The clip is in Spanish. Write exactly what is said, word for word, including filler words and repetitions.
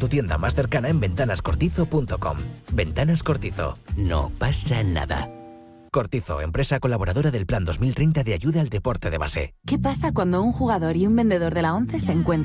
tu tienda más cercana en ventanas cortizo punto com. Ventanas Cortizo. No pasa nada. Cortizo, empresa colaboradora del Plan dos mil treinta de ayuda al deporte de base. ¿Qué pasa cuando un jugador y un vendedor de la ONCE se encuentran